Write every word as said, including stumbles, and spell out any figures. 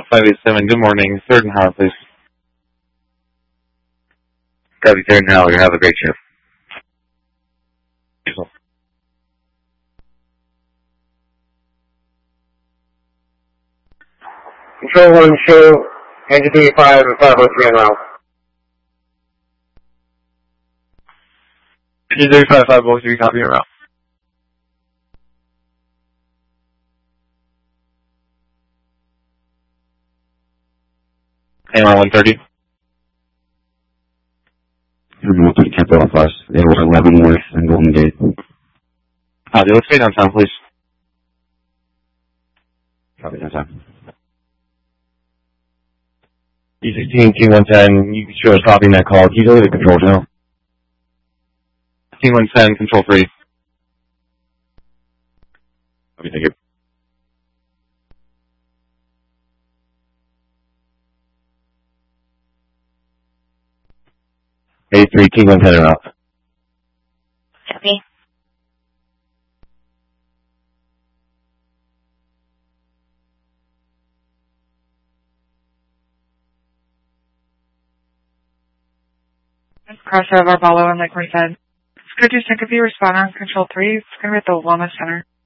five eight seven, good morning. Third and Howard, please. Copy, third and Howard. Have a great shift. Control one, show engine three five and five oh three on route. Engine three five, five oh three, copy your route. A one thirty. one thirty, capital off us. They were eleven North and Golden Gate. Copy, let's stay downtown, please. Copy, downtown. D sixteen, T one ten, you show us copying that call. Can you delay the control channel? T one ten, control three. Okay, thank you. A three, T one ten and up. Copy. Cross over Barlow and Lake Merced. Could you think of you respond on control three? It's going to be at the Wellness Center.